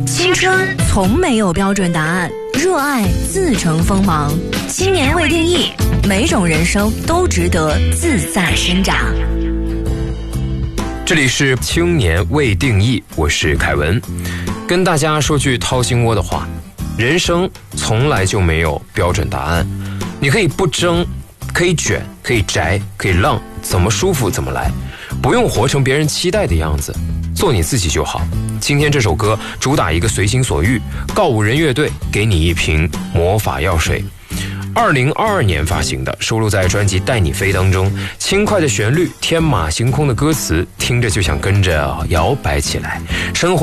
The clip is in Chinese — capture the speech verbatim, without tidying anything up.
青春从没有标准答案，热爱自成锋芒。青年未定义，每种人生都值得自在生长。 这里是青年未定义，我是凯文，跟大家说句掏心窝的话，人生从来就没有标准答案。你可以不争，可以卷，可以宅，可以浪，怎么舒服怎么来，不用活成别人期待的样子，做你自己就好。今天这首歌主打一个随心所欲，告五人乐队给你一瓶魔法药水。二零二二年发行的，收录在专辑《带你飞》当中。轻快的旋律，天马行空的歌词，听着就想跟着摇摆起来。生活